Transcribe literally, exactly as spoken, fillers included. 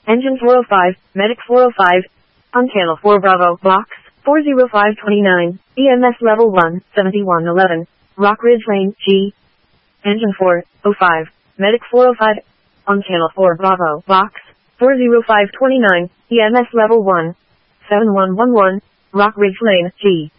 Engine four oh five, Medic four oh five, on channel four Bravo, box, four oh five twenty-nine, E M S level one, seventy-one eleven, Rock Ridge Lane, G. Engine four oh five, Medic four oh five, on channel four Bravo, box, four oh five twenty-nine, E M S level one, seven one one one, Rock Ridge Lane, G.